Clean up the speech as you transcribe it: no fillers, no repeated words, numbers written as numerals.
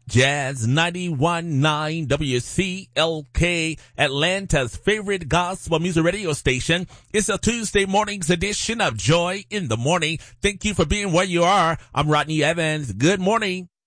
Jazz 91.9 WCLK, Atlanta's favorite gospel music radio station. It's a Tuesday morning's edition of Joy in the Morning. Thank you for being where you are. I'm Rodney Evans. Good morning.